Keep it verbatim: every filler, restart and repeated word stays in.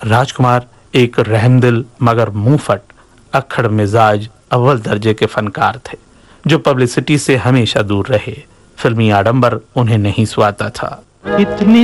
राजकुमार एक रहमदिल मगर मुंहफट, अक्खड़ मिजाज, अव्वल दर्जे के फनकार थे जो पब्लिसिटी से हमेशा दूर रहे। फिल्मी आडंबर उन्हें नहीं सुहाता था। इतनी